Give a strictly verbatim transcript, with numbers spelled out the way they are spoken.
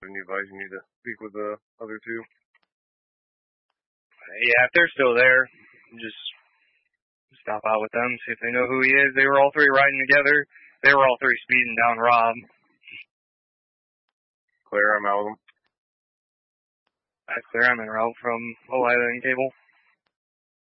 And you advise you need to speak with the other two? Yeah, if they're still there, just stop out with them, see if they know who he is. They were all three riding together. They were all three speeding down Rob. Claire, I'm out with them. That's Claire, I'm in route from Oneida and Cable.